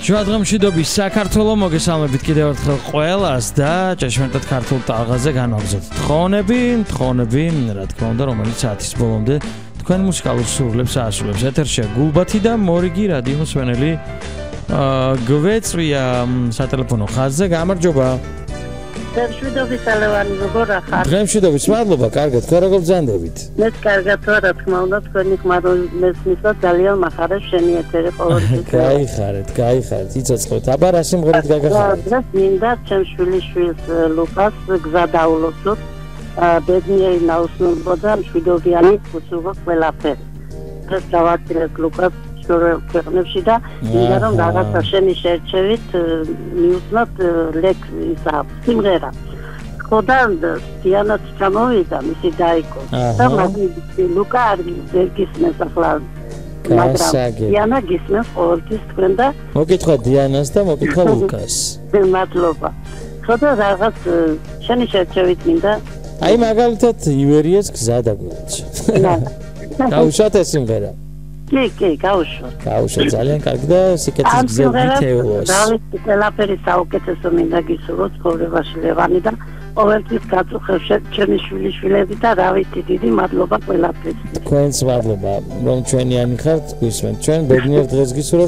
ჯვადღმშიდობის საქართველო მოგესალმებით კიდევ ერთხელ ყველას და ჭეშმარიტად ქართულ ტალღაზე განვაგრძოთ თხოვნები, რა თქმა უნდა, რომელიც საათის ბოლომდე თქვენ მუსიკალურ სურვილებს აასრულებს. ეთერშია გულბათი და მორიგი რადიო მსმენელი გვეწვია სატელეფონო ხაზზე. გამარჯობა. დღემშვიდობის ალევანი როგორ ახარ? დღემშვიდობის მადლობა, კარგად, თქვენ როგორ ბრძანდებით? მეც კარგად ვარ, რა თქმა უნდა, თქვენი ხმარობისმის ძალიან მახარებს შენი ეთერი ყოველთვის. გაიხარეთ, იცოცხლოთ. აბა რა სიმღერით გაგახარეთ? დღეს მინდა ჩემს შვილიშვილს ლუკას გზა დაულოცოთ. ბედნიერი ნაოსნობოდა მშვიდობიანი უსულო ყველაფერი. დღეს დავაცილეთ ლუკას ქვეყნებში და მინდა რომ რაღაცა შენი შერჩევით მიუცნოთ ისა სიმღერა. ხოდა დიანაც ჩამოვიდა მისი დაიკო და მაგის ლუკა არ გისმენს ახლა მაგრამ დიანა გისმენს ყოველთვის თქვენ და მოგითხრა დიანას და მოგითხრა ლუკას. მადლობა. ხოდა რაღაც შენი შერჩევით მინდა აი მაგალითად ივერიეს გზა დაგვიეცა. გაუშვათ ეს სიმღერა. კი, გაუშვათ ძალიან კარგი და სიკეთის გზები თეულოს. დავითი ყველაფერი საუკეთესო მინდა გისურვოთ ცხოვრებაში ლევანი და ყოველთვის გაწუხებ ჩემი შვილიშვილები და რა ვიცი დიდი მადლობა ყველაფრის. თქვენს მადლობა რომ ჩვენიანი ხართ, გვისმენთ. ჩვენ ბედნიერ დღეს გისურვებთ.